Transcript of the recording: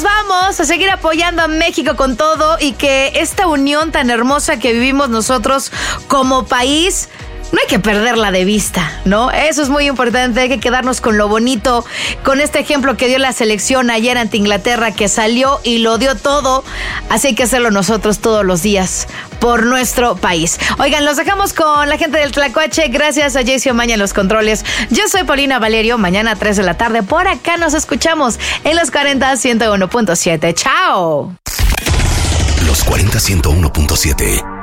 nos vamos a seguir apoyando a México con todo y que esta unión tan hermosa que vivimos nosotros como país, no hay que perderla de vista, ¿no? Eso es muy importante, hay que quedarnos con lo bonito, con este ejemplo que dio la selección ayer ante Inglaterra, que salió y lo dio todo, así hay que hacerlo nosotros todos los días por nuestro país. Oigan, los dejamos con la gente del Tlacuache, gracias a Jaycee Omaña en los controles. Yo soy Paulina Valerio, mañana a 3 de la tarde, por acá nos escuchamos en los 40 101.7. ¡Chao! Los 40 101.7.